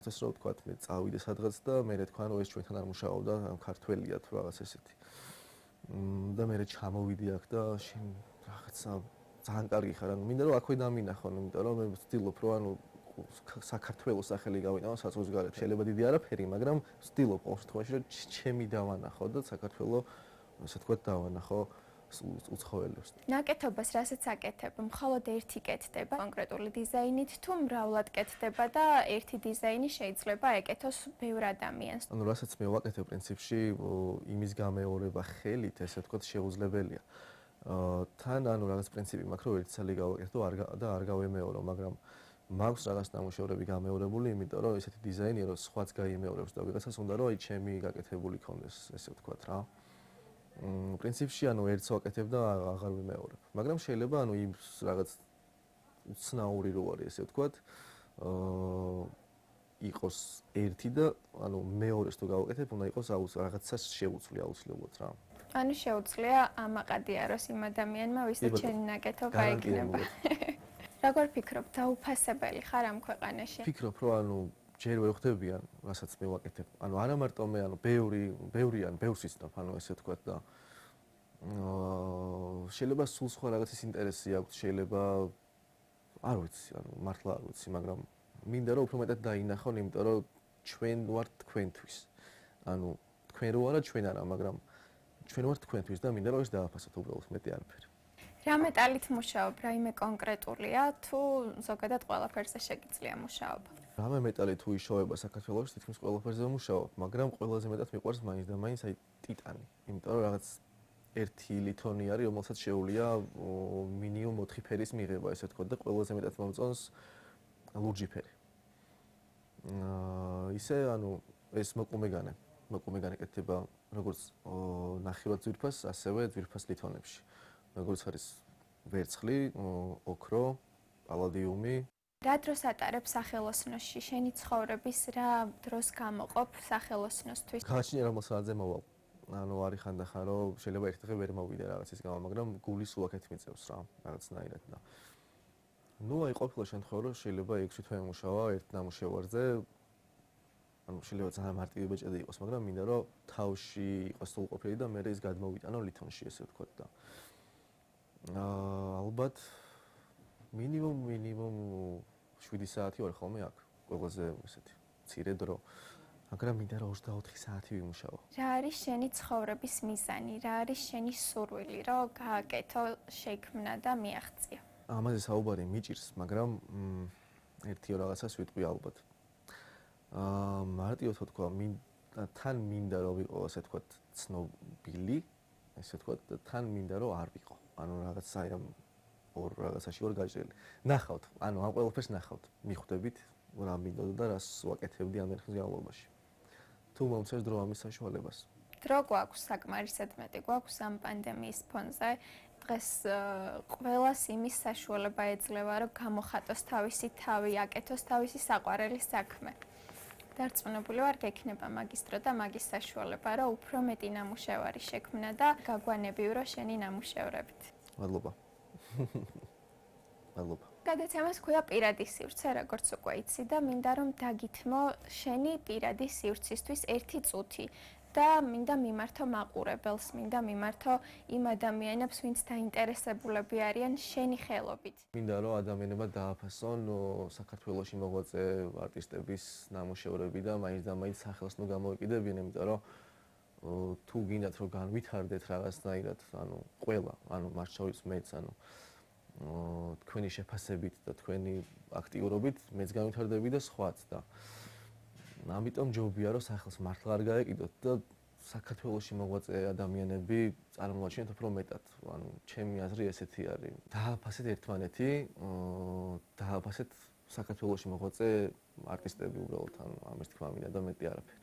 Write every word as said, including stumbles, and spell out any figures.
ეს რო ვთქვათ, მე წავიდე სადღაც და მე თქვა, რომ ეს ჩვენთან არ მუშაობდა, ქართველია თუ რაღაც ესეთი. და მე ჩამოვიდი აქ და შენ რაღაცა ძალიან კარგი ხარ, ანუ მინდა რომ აქვე დამინახო, იმიტომ რომ მე ვცდილობ რომ ანუ საქართველოს სახელი გავიტანო საზღვრის გარეთ. შეიძლება დიდი არაფერი, მაგრამ ვცდილობ ყოველ შემთხვევაში რომ ჩემი დავანახო და საქართველოს ასე ვთქვათ დავანახო უცხოელებს. ნაკეთობას რასაც აკეთებ, მხოლოდ ერთი კეთდება კონკრეტული დიზაინით თუ მრავლად კეთდება და ერთი დიზაინი შეიძლება ეკეთოს ბევრ ადამიანს. ანუ რასაც მე ვაკეთებ პრინციპში იმის გამეორება ხელით, ესე ვთქვათ, შეუძლებელია. თან ანუ რაღაც პრინციპი მაქვს, რომ ერთი ცალი გავაკეთო და არ გავემეორო, მაგრამ მაქვს რაღაც ნამუშევრები გამეორებული, იმიტომ რომ ესეთი დიზაინია, რომ სხვაც გაიმეორებს და ვიღაცას უნდა რომ აი ჩემი გაკეთებული ქონდეს, ესე ვთქვათ რა. პრინციპში ანუ ერთს ვაკეთებ და აღარ ვიმეორებ. მაგრამ შეიძლება ანუ იმ რაღაც უცნაური რო არის, ესე ვთქვათ, აა იყოს ერთი და ანუ მეორეს თუ გავაკეთებ, უნდა იყოს რაღაცას შეუძლია აუცილებლად რა. ანუ შეუძლია ამაყადიაროს იმ ადამიანმა, ვისაც შენი ნაკეთობა ეკნება. როგორ ფიქრობ, დაუფასებელი ხარ ამ ქვეყანაში? ფიქრობ, რომ ანუ ჯერ ვერ ხვდებიან, რასაც მე ვაკეთებ. ანუ არა მარტო მე, ანუ ბევრი, ბევრიან, ბევრს იცნობ, ანუ ესე ვთქვათ და აა შეიძლება სულ სხვა რაღაცის ინტერესი აქვს, შეიძლება არ ვიცი, ანუ მართლა არ ვიცი, მაგრამ მინდა რომ უფრო მეტად დაინახონ, იმიტომ რომ ჩვენ ვართ თქვენთვის. ანუ თქვენ რო არა, ჩვენ არა, მაგრამ ჩვენ ვართ თქვენთვის და მინდა რომ ეს დააფასოთ უბრალოდ მეტი არაფერი. რა მეტალით მუშაობ, რაიმე კონკრეტულია თუ ზოგადად ყველაფერზე შეგიძლია მუშაობა? რამე მეტალი თუ იშოვება საქართველოში, თითქმის ყველაფერზე ვმუშაობ, მაგრამ ყველაზე მეტად მიყვარს მაინც და მაინც აი ტიტანი, იმიტომ რომ რაღაც ერთი ლითონი არის, რომელსაც შეუძლია მინიმუმ ოთხი ფერის მიღება, ესე ვთქვათ, და ყველაზე მეტად მომწონს ლურჯი ფერი. აა ისე ანუ ეს მოყუმეგანე, მოყუმეგანე კეთდება როგორც ნახევრად ძვირფას, ასევე ძვირფას ლითონებში. როგორც არის ვერცხლი, ოქრო, პალადიუმი. რა დროს ატარებ სახელოსნოში? შენი ცხოვრების რა დროს გამოყოფ სახელოსნოსთვის? გააჩნია რომ საათზე მოვალ. ანუ არის ხანდახან რომ შეიძლება ერთ დღე ვერ მოვიდე რაღაცის გამო, მაგრამ გული სულ აქეთ მიწევს რა, რაღაცნაირად და. ნუ აი ყოფილა შემთხვევა რომ შეიძლება ექვსი თვე მუშავა ერთ ნამუშევარზე. ანუ შეიძლება ძალიან მარტივი ბეჭედი იყოს, მაგრამ მინდა რომ თავში იყოს სრულყოფილი და მე ის გადმოვიტანო ლითონში, ესე ვთქვათ და. აა ალბათ მინიმუმ მინიმუმ შვიდი საათი ვარ ხოლმე აქ, ყველაზე ესეთი მცირე დრო. მაგრამ მინდა რომ ოცდაოთხი საათი ვიმუშაო. რა არის შენი ცხოვრების მიზანი? რა არის შენი სურვილი, რომ გააკეთო, შექმნა და მიაღწიო? ამაზე საუბარი მიჭირს, მაგრამ ერთი რაღაცას ვიტყვი ალბათ. აა მარტივად თქვა, თან მინდა რომ ვიყო, ასე ვთქვათ, ცნობილი, ასე ვთქვათ, და თან მინდა რომ არ ვიყო. ანუ რაღაც აი ამ ორ რაღაცაში ვარ გაჭრილი. ნახავთ, ანუ ამ ყველაფერს ნახავთ, მიხვდებით რა მინდოდა და რას ვაკეთებდი ამ ხნის განმავლობაში. თუ მომწევს დრო ამის საშუალებას. დრო გვაქვს საკმარისად მეტი, გვაქვს ამ პანდემიის ფონზე. დღეს ყველას იმის საშუალება ეძლევა, რომ გამოხატოს თავისი თავი, აკეთოს თავისი საყვარელი საქმე. დარწმუნებული ვარ, გექნება მაგისტრო და მაგის საშუალება, რომ უფრო მეტი ნამუშევარი შექმნა და გაგვანებიურო შენი ნამუშევრებით. მადლობა. მადლობა. გადაცემას ქვია პირადი სივრცე, როგორც უკვე იცი და მინდა რომ დაგითმო შენი პირადი სივრცისთვის ერთი წუთი და მინდა მიმართო მაყურებელს, მინდა მიმართო იმ ადამიანებს, ვინც დაინტერესებულები არიან შენი ხელობით. მინდა რომ ადამიანებმა დააფასონ საქართველოში მოღვაწე არტისტების ნამუშევრები და მაინც და მაინც სახელს ნუ გამოეკიდებიან, იმიტომ რომ თუ გინდათ რომ განვითარდეთ რაღაცნაირად, ანუ ყველა, ანუ მათ შორის მეც, ანუ თქვენი შეფასებით და თქვენი აქტიურობით მეც განვითარდები და სხვაც და ამიტომ ჯობია რომ სახელს მართლა არ გაეკიდოთ და საქართველოში მოღვაწე ადამიანები წარმოაჩინოთ უფრო მეტად. ანუ ჩემი აზრი ესეთი არის. დააფასეთ ერთმანეთი, დააფასეთ საქართველოში მოღვაწე არტისტები უბრალოდ, ანუ ამის თქმა მინდა და მეტი არაფერი.